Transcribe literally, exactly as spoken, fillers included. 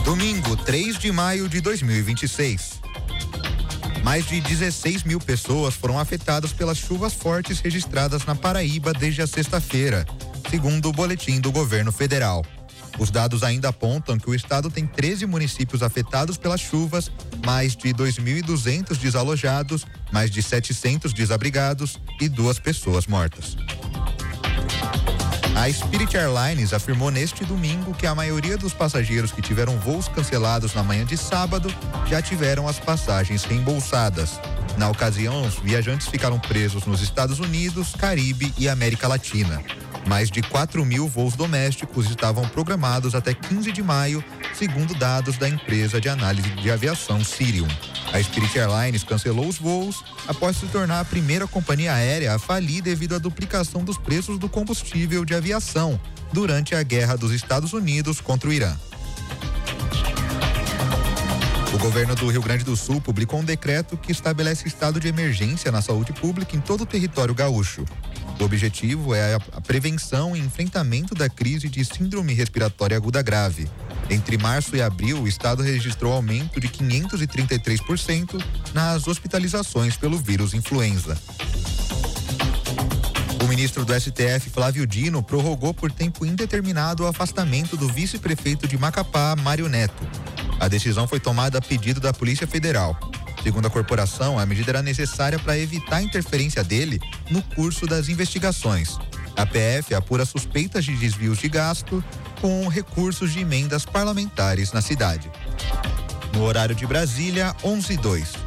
Domingo, três de maio de dois mil e vinte e seis. Mais de dezesseis mil pessoas foram afetadas pelas chuvas fortes registradas na Paraíba desde a sexta-feira, segundo o boletim do governo federal. Os dados ainda apontam que o estado tem treze municípios afetados pelas chuvas, mais de dois mil e duzentos desalojados, mais de setecentos desabrigados e duas pessoas mortas. A Spirit Airlines afirmou neste domingo que a maioria dos passageiros que tiveram voos cancelados na manhã de sábado já tiveram as passagens reembolsadas. Na ocasião, os viajantes ficaram presos nos Estados Unidos, Caribe e América Latina. Mais de quatro mil voos domésticos estavam programados até quinze de maio, segundo dados da empresa de análise de aviação Cirium. A Spirit Airlines cancelou os voos após se tornar a primeira companhia aérea a falir devido à duplicação dos preços do combustível de aviação durante a guerra dos Estados Unidos contra o Irã. O governo do Rio Grande do Sul publicou um decreto que estabelece estado de emergência na saúde pública em todo o território gaúcho. O objetivo é a prevenção e enfrentamento da crise de síndrome respiratória aguda grave. Entre março e abril, o estado registrou aumento de quinhentos e trinta e três por cento nas hospitalizações pelo vírus influenza. O ministro do S T F, Flávio Dino, prorrogou por tempo indeterminado o afastamento do vice-prefeito de Macapá, Mário Neto. A decisão foi tomada a pedido da Polícia Federal. Segundo a corporação, a medida era necessária para evitar a interferência dele no curso das investigações. A P F apura suspeitas de desvios de gasto com recursos de emendas parlamentares na cidade. No horário de Brasília, onze e dois.